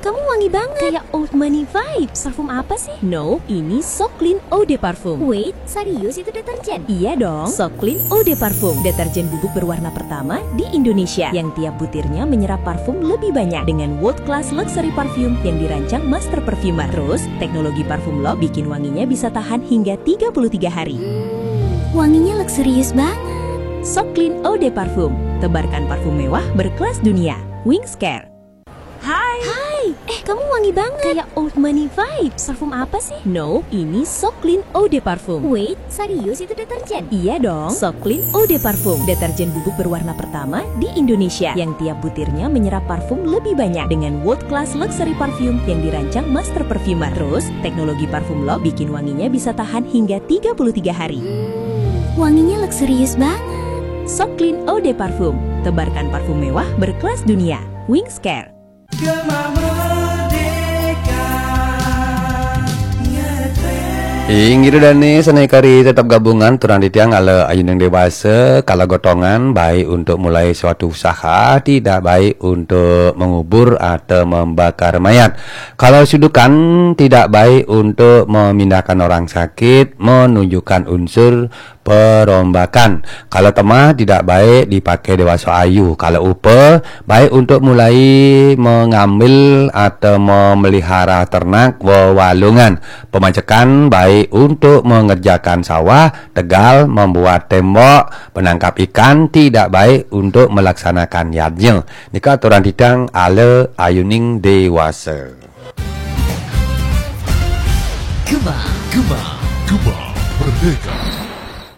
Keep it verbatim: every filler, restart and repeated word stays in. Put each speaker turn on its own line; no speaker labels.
kamu wangi banget. Kayak old money vibes. Parfum apa sih?
No, ini So Clean Eau de Parfum.
Wait, serius itu deterjen?
Iya dong, So Clean Eau de Parfum, deterjen bubuk berwarna pertama di Indonesia yang tiap butirnya menyerap parfum lebih banyak dengan world class luxury parfum yang dirancang master perfumer. Terus, teknologi parfum lock bikin wanginya bisa tahan hingga tiga puluh tiga hari.
Hmm, wanginya luxurious banget.
So Clean Eau de Parfum, tebarkan parfum mewah berkelas dunia. Wings Care.
Hai. Hai. Eh, kamu wangi banget. Kayak old money vibes. Parfum apa sih?
No, ini So Clean Eau de Parfum.
Wait, serius itu deterjen?
Iya dong, So Clean Eau de Parfum, deterjen bubuk berwarna pertama di Indonesia yang tiap butirnya menyerap parfum lebih banyak dengan world class luxury parfum yang dirancang master perfumer. Terus, teknologi parfum lock bikin wanginya bisa tahan hingga tiga puluh tiga hari.
Hmm, wanginya luxurious banget.
So Clean Eau de Parfum, tebarkan parfum mewah berkelas dunia. Wings Care.
Ingin dan nih senai kari tetap gabungan turang di tiang ala ayun yang dewasa kalau gotongan baik untuk mulai suatu usaha, tidak baik untuk mengubur atau membakar mayat. Kalau sudukan tidak baik untuk memindahkan orang sakit, menunjukkan unsur perombakan. Kalau temah tidak baik dipakai dewasa ayu. Kalau upa baik untuk mulai mengambil atau memelihara ternak wewalungan. Pemajakan baik untuk mengerjakan sawah, tegal, membuat tembok, menangkap ikan, tidak baik untuk melaksanakan yadnya. Nika aturan tidang ala ayuning dewasa.
Gema, gema, gema, merdeka.